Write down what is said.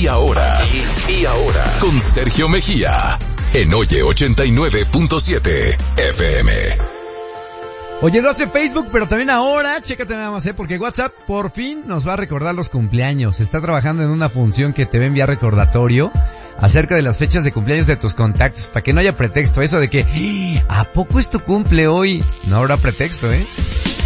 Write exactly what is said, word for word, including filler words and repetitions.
y ahora. Y, y ahora. Con Sergio Mejía. En Oye ochenta y nueve punto siete F M. Oye, lo hace Facebook, pero también ahora, chécate nada más, ¿eh? Porque WhatsApp por fin nos va a recordar los cumpleaños. Está trabajando en una función que te va a enviar recordatorio acerca de las fechas de cumpleaños de tus contactos, para que no haya pretexto. Eso de que, ¿a poco es tu cumple hoy? No habrá pretexto, ¿eh?